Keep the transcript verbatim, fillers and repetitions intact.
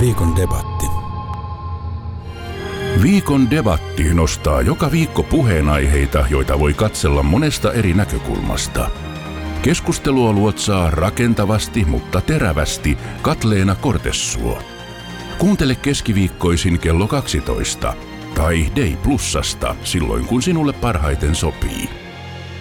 Viikon debatti. Viikon debatti nostaa joka viikko puheenaiheita, joita voi katsella monesta eri näkökulmasta. Keskustelua luotsaa rakentavasti, mutta terävästi Katleena Kortessuo. Kuuntele keskiviikkoisin kello kaksitoista tai Day Plusasta silloin, kun sinulle parhaiten sopii.